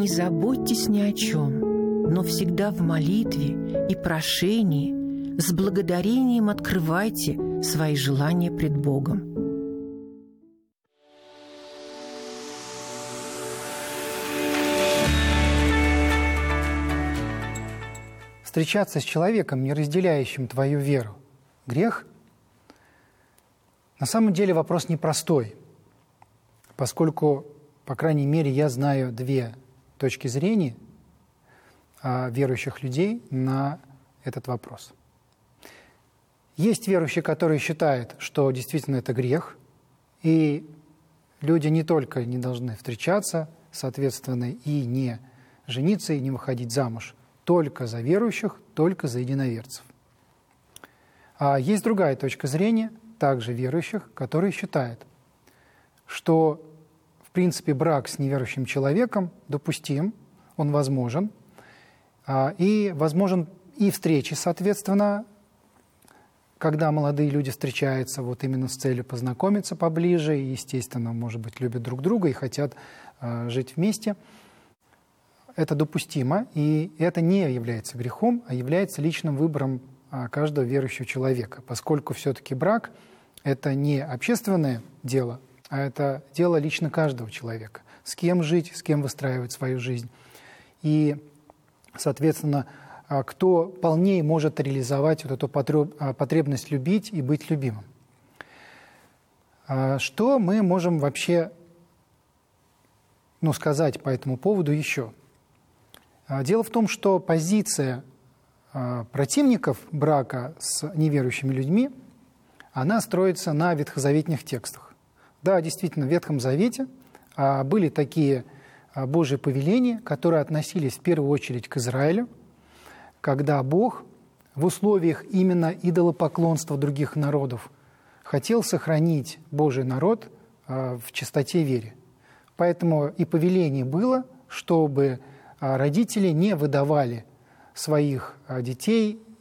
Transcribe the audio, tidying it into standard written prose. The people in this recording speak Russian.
Не заботьтесь ни о чем, но всегда в молитве и прошении с благодарением открывайте свои желания пред Богом. Встречаться с человеком, не разделяющим твою веру, грех? На самом деле вопрос непростой, поскольку, по крайней мере, я знаю две точки зрения верующих людей на этот вопрос. Есть верующие, которые считают, что действительно это грех, и люди не только не должны встречаться, соответственно, и не жениться, и не выходить замуж только за верующих, только за единоверцев. А есть другая точка зрения, также верующих, которые считают, что, в принципе, брак с неверующим человеком допустим, он возможен, и возможен и встречи, соответственно, когда молодые люди встречаются вот именно с целью познакомиться поближе, и, естественно, может быть, любят друг друга и хотят жить вместе. Это допустимо, и это не является грехом, а является личным выбором каждого верующего человека, поскольку все-таки брак – это не общественное дело, а это дело лично каждого человека. С кем жить, с кем выстраивать свою жизнь. И, соответственно, кто полнее может реализовать вот эту потребность любить и быть любимым. Что мы можем вообще сказать по этому поводу еще? Дело в том, что позиция противников брака с неверующими людьми, она строится на ветхозаветных текстах. Да, действительно, в Ветхом Завете были такие Божьи повеления, которые относились в первую очередь к Израилю, когда Бог в условиях именно идолопоклонства других народов хотел сохранить Божий народ в чистоте веры. Поэтому и повеление было, чтобы родители не выдавали своих детей